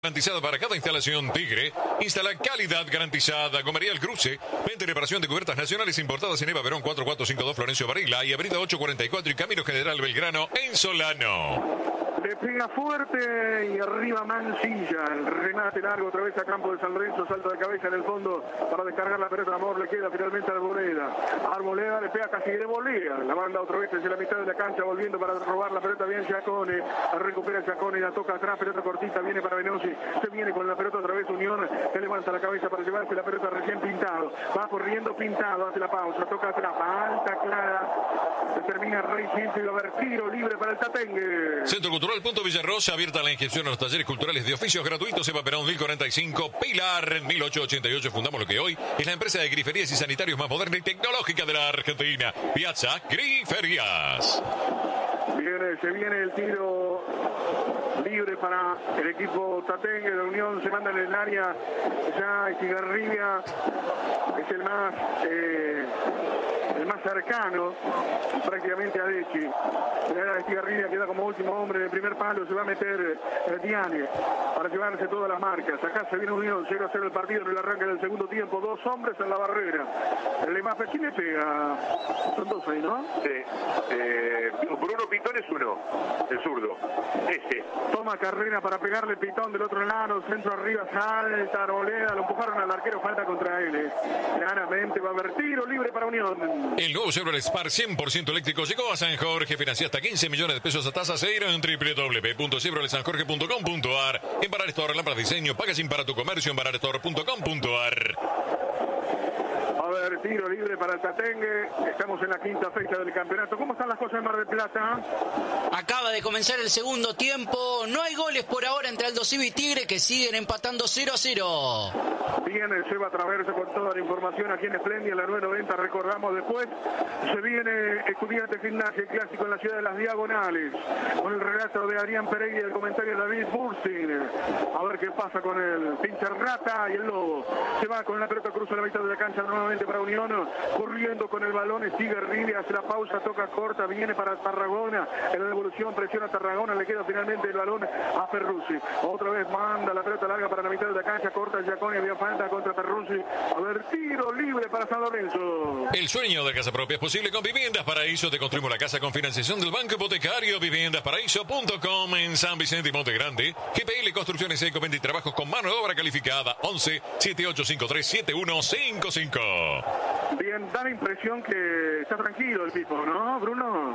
Garantizada para cada instalación Tigre. Instala calidad garantizada. Gomería El Cruce. Venta y reparación de cubiertas nacionales importadas en Eva Perón 4452 Florencio Varela y Avenida 844 y Camino General Belgrano en Solano. Le pega fuerte y arriba Mancilla. El remate largo otra vez a campo de San Lorenzo. Salto de cabeza en el fondo para descargar la pelota. Amor le queda finalmente a Arboleda. Arboleda le pega casi de volea. La manda otra vez desde la mitad de la cancha volviendo para robar la pelota. Bien Giacone. Recupera Giacone. La toca atrás. Pelota cortita. Viene para Venosi. Se viene con la pelota otra vez Unión. Que levanta la cabeza para llevarse la pelota recién Pintado. Va corriendo Pintado. Hace la pausa. Toca atrás. Alta clara. Se termina recién. Y va a haber tiro libre para el Tatengue. Centro Cultural Punto Villarrosa, abierta la inscripción a los talleres culturales de oficios gratuitos. Eva Perón 1045, Pilar 1888. Fundamos lo que hoy es la empresa de griferías y sanitarios más moderna y tecnológica de la Argentina. Piazza Griferías. Se viene el tiro libre para el equipo Tatengue de Unión. Se manda en el área. Ya Estigarribia es el más cercano prácticamente a Dechi. La Estigarribia queda como último hombre de primer palo. Se va a meter Diane para llevarse todas las marcas. Acá se viene Unión, 0-0 el partido en el arranque del segundo tiempo. Dos hombres en la barrera. ¿Quién le pega? Son dos ahí, ¿no? Sí. Bruno Pitón es uno, el zurdo. Ese. Toma carrera para pegarle Pitón del otro lado. Centro arriba, salta Arboleda. Lo empujaron al arquero, falta contra él. Claramente va a haber tiro libre para Unión. El nuevo Chevrolet Spark 100% eléctrico llegó a San Jorge. Financia hasta 15 millones de pesos a tasa cero en www.chevroletsanjorge.com.ar. En Barar Store, lámparas de diseño, paga sin para tu comercio en bararstore.com.ar. A ver, tiro libre para el Tatengue. Estamos en la quinta fecha del campeonato. ¿Cómo están las cosas en Mar del Plata? Acaba de comenzar el segundo tiempo. No hay goles por ahora entre Aldo Civi y Tigre, que siguen empatando 0-0. Viene Seba Traverso con toda la información aquí en Esplendia, en la 990. Recordamos después. Se viene Estudiantes Gimnasia, el clásico en la ciudad de Las Diagonales. Con el relato de Adrián Pereira y el comentario de David Bursin. A ver qué pasa con el pinche Rata y el Lobo. Se va con la pelota, cruza la mitad de la cancha nuevamente para Unión, corriendo con el balón, sigue Rivia, hace la pausa, toca corta, viene para Tarragona, en la devolución presiona a Tarragona, le queda finalmente el balón a Perruzzi, otra vez manda la pelota larga para la mitad de la cancha, corta Giacone, había falta contra Perruzzi, a ver, tiro libre para San Lorenzo. El sueño de casa propia es posible con Viviendas Paraíso. Te construimos la casa con financiación del Banco Hipotecario. Viviendasparaíso.com en San Vicente y Monte Grande. GPL Construcciones Ecoventa y Trabajos con mano de obra calificada. 11 7853 7155. Bien, da la impresión que está tranquilo el tipo, ¿no, Bruno?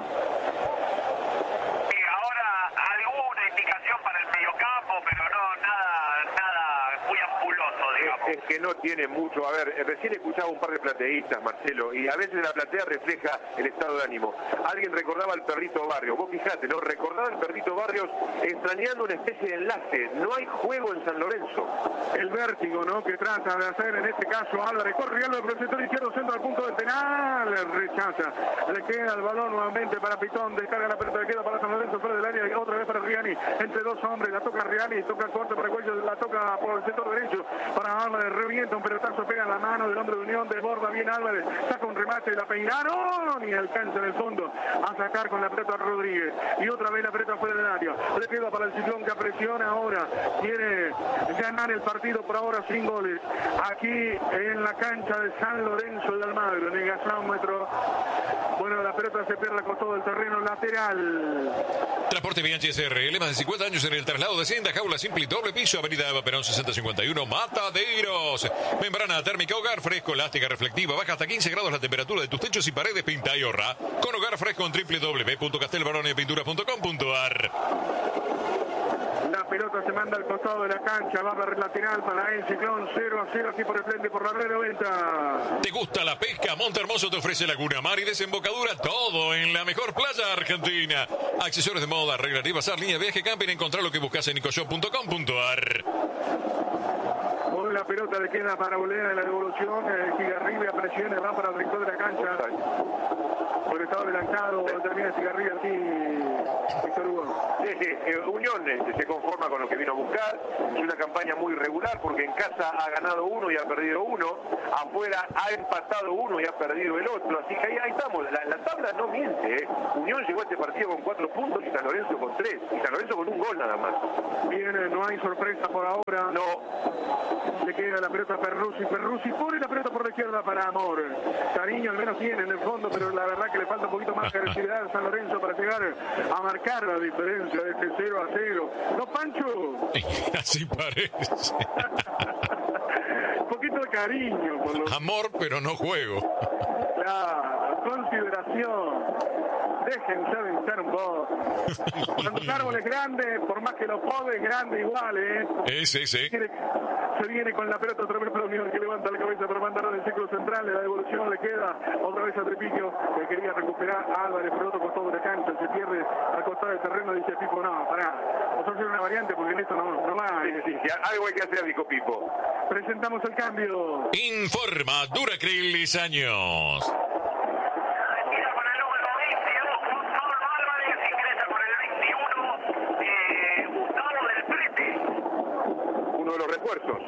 Sí, ahora alguna indicación para el mediocampo, pero no, nada muy ampuloso, digamos. Es que no tiene mucho. A ver, recién escuchaba un par de plateístas, Marcelo, y a veces la platea refleja el estado de ánimo. Alguien recordaba al Perrito Barrios, vos fijate, ¿no? Recordaba al Perrito Barrios extrañando una especie de enlace. No hay juego en San Lorenzo. El vértigo, ¿no? Que trata de hacer en este caso Álvarez. Corre Álvarez por el sector izquierdo, centro al punto del penal. Rechaza. Le queda el balón nuevamente para Pitón. Descarga la pelota, le queda para San Lorenzo fuera del área. Y otra vez para Riani. Entre dos hombres. La toca Riani. Toca corto para Cuello. La toca por el sector derecho para Álvarez. Revienta un pelotazo. Pega en la mano del hombre de Unión. Desborda bien Álvarez. Saca un remate. La peinaron. Y alcanza en el fondo a sacar con la pelota a Rodríguez. Y otra vez la pelota fuera del área. Le queda para el Ciclón que presiona ahora. Quiere ganar el partido por ahora sin goles. Aquí en la cancha de San Lorenzo de Almagro, en el gasómetro. Bueno, la pelota se pierde con todo el terreno lateral. Transporte Bianchi SRL, más de 50 años en el traslado de hacienda, jaula simple y doble piso, avenida Eva Perón 6051, Mataderos. Membrana térmica, hogar fresco, elástica, reflectiva, baja hasta 15 grados la temperatura de tus techos y paredes, pinta y ahorra. Con hogar fresco en www.castelbaronepintura.com.ar. La pelota se manda al costado de la cancha, va a ver lateral para el Ciclón, 0-0 aquí por el frente por la red 90. ¿Te gusta la pesca? Monte Hermoso te ofrece Laguna Mar y desembocadura, todo en la mejor playa argentina. Accesorios de moda, arreglar y bazar, línea de viaje, camping, encontrar lo que buscas en nicoshop.com.ar. Con la pelota le queda para Bolera en la devolución. Cigarribia presiona, va para el rincón de la cancha. Por estado adelantado, termina Cigarribia aquí, Víctor Hugo. Unión se conforma con lo que vino a buscar. Es una campaña muy regular porque en casa ha ganado uno y ha perdido uno. Afuera ha empatado uno y ha perdido el otro. Así que ahí estamos. La tabla no miente. Unión llegó a este partido con 4 puntos y San Lorenzo con 3. Y San Lorenzo con un gol nada más. Bien, no hay sorpresa por ahora. No. Le queda la pelota a Perruzzi. Perruzzi pone la pelota por la izquierda para Amor. Cariño al menos tiene en el fondo, pero la verdad que le falta un poquito más de agresividad a San Lorenzo para llegar a marcar la diferencia de este 0-0. ¿No, Pancho? Así parece. Un poquito de cariño. Por los... Amor, pero no juego. Claro, consideración. Déjense de hinchar un poco. Cuando el árbol es grande, por más que lo pode, es grande igual, Sí. Se viene con la pelota otra vez para Unión, que levanta la cabeza para mandar al círculo central. La devolución le queda otra vez a Tripicchio, que quería recuperar a Álvarez por otro costado de la cancha. Se pierde al costado del terreno. Dice Pipo, no, pará. Vamos a hacer una variante porque en esto no va. Sí, algo hay que hacer, dijo Pipo. Presentamos el cambio. Informa Duracril Lisaños. De los refuerzos.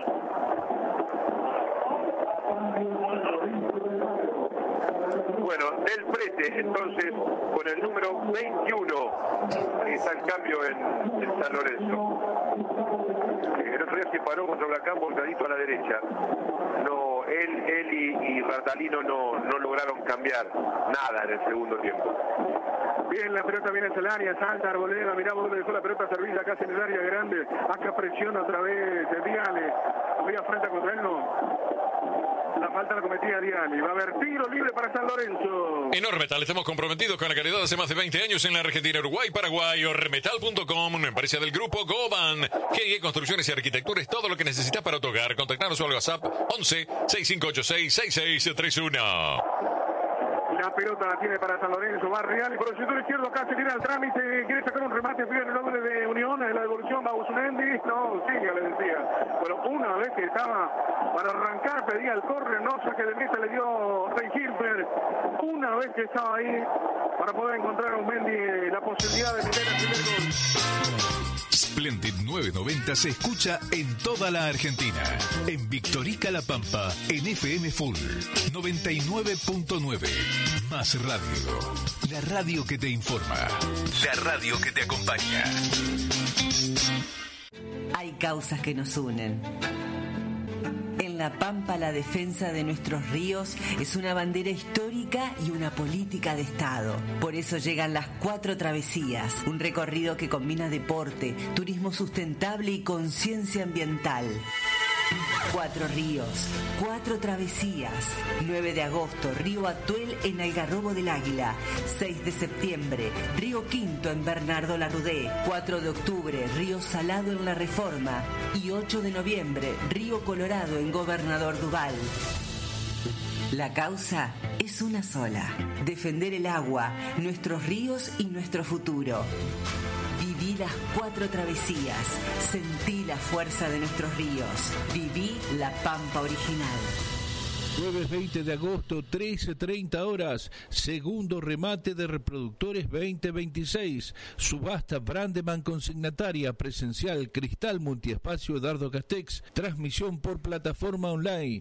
Bueno, Del Prete, entonces, con el número 21, ahí está el cambio en San Lorenzo. El otro día se paró contra Huracán volcadito a la derecha. No, él y Rardalino no lograron cambiar nada en el segundo tiempo. Bien, la pelota viene hacia el área, salta Arboleda, mirá vos dejó la pelota servida casi en el área grande, acá presiona otra vez de Diale, había frente contra él, no. La falta la cometía Diale, va a haber tiro libre para San Lorenzo. En Ormetal estamos comprometidos con la calidad hace más de 20 años en la Argentina, Uruguay, Paraguay. Ormetal.com, una empresa del grupo Goban. GE Construcciones y Arquitectura es todo lo que necesitas para tu hogar. Contactanos al WhatsApp 11 6586 6631. La pelota la tiene para San Lorenzo, va Real y por el sector izquierdo acá se tira al trámite, quiere sacar un remate, fíjate el nombre de Unión, en la devolución va Usunendi, no, sigue, le decía. Bueno, una vez que estaba para arrancar, pedía el córner, no, saque de meta le dio Rey Hilfer, una vez que estaba ahí para poder encontrar a Usunendi la posibilidad de meter el primer gol. Splendid 990 se escucha en toda la Argentina. En Victorica La Pampa, en FM Full 99.9. Más radio. La radio que te informa. La radio que te acompaña. Hay causas que nos unen. En La Pampa, la defensa de nuestros ríos es una bandera histórica y una política de Estado. Por eso llegan las 4 travesías, un recorrido que combina deporte, turismo sustentable y conciencia ambiental. 4 ríos, 4 travesías. 9 de agosto, Río Atuel en Algarrobo del Águila. 6 de septiembre, Río Quinto en Bernardo Larrudé. 4 de octubre, Río Salado en La Reforma. Y 8 de noviembre, Río Colorado en Gobernador Duval. La causa es una sola: defender el agua, nuestros ríos y nuestro futuro. Viví las 4 travesías, sentí la fuerza de nuestros ríos, viví la Pampa original. Jueves 20 de agosto, 13:30 horas, segundo remate de reproductores 2026, subasta Brandeman consignataria presencial, Cristal Multiespacio Edardo Castex, transmisión por plataforma online,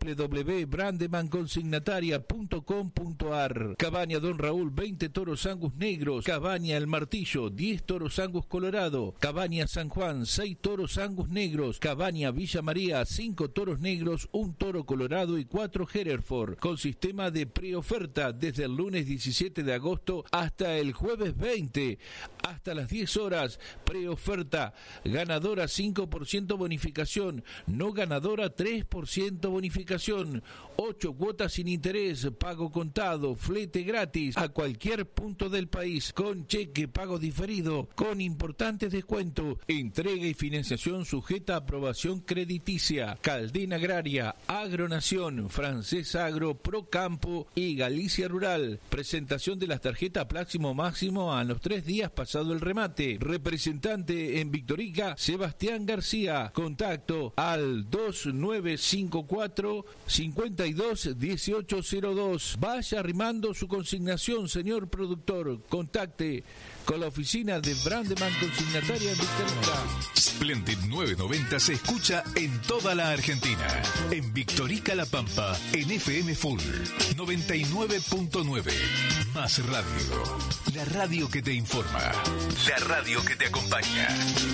www.brandemanconsignataria.com.ar. Cabaña Don Raúl, 20 toros Angus negros, Cabaña El Martillo, 10 toros Angus colorado, Cabaña San Juan, 6 toros Angus negros, Cabaña Villa María, 5 toros negros, 1 toro colorado y 4 Hereford, con sistema de preoferta desde el lunes 17 de agosto hasta el jueves 20, hasta las 10 horas, preoferta, ganadora 5% bonificación, no ganadora 3% bonificación, 8 cuotas sin interés, pago contado, flete gratis a cualquier punto del país, con cheque, pago diferido, con importantes descuentos, entrega y financiación sujeta a aprobación crediticia. Caldena Agraria, Agronación, con Francés Agro, Procampo y Galicia Rural. Presentación de las tarjetas Pláximo Máximo a los 3 días pasado el remate. Representante en Victorica, Sebastián García. Contacto al 2954 52 1802. Vaya arrimando su consignación, señor productor. Contacte con la oficina de Brandeman Consignataria en Victorica. Splendid 990 se escucha en toda la Argentina. En Victorica La Pampa, en FM Full 99.9. Más radio. La radio que te informa. La radio que te acompaña.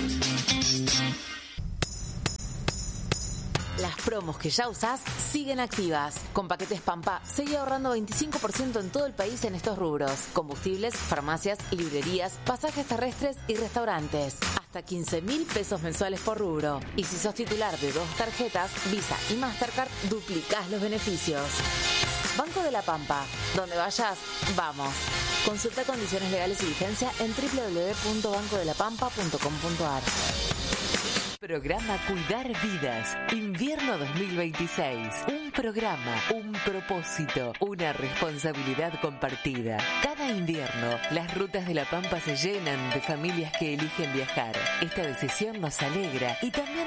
Las promos que ya usás siguen activas. Con paquetes Pampa, seguí ahorrando 25% en todo el país en estos rubros. Combustibles, farmacias, librerías, pasajes terrestres y restaurantes. Hasta 15.000 pesos mensuales por rubro. Y si sos titular de 2 tarjetas, Visa y Mastercard, duplicás los beneficios. Banco de la Pampa. Donde vayas, vamos. Consulta condiciones legales y vigencia en www.bancodelapampa.com.ar. Programa Cuidar Vidas, invierno 2026. Un programa, un propósito, una responsabilidad compartida. Cada invierno, las rutas de La Pampa se llenan de familias que eligen viajar. Esta decisión nos alegra y también